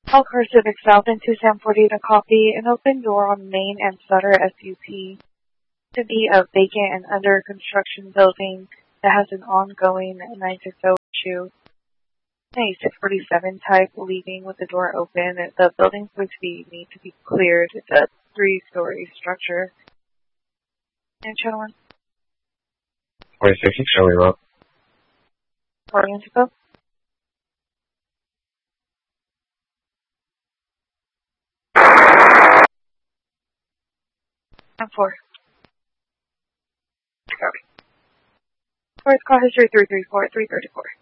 All cars Civic South into Sam 48 a copy. An open door on Main and Sutter SUP to be a vacant and under construction building that has an ongoing 960 issue. A 647 type leaving with the door open. The building's going to need to be cleared. It's a 3-story structure. And channel 1. 46, showing up. Orient to go. And 4. Copy. Fourth call history 334 334.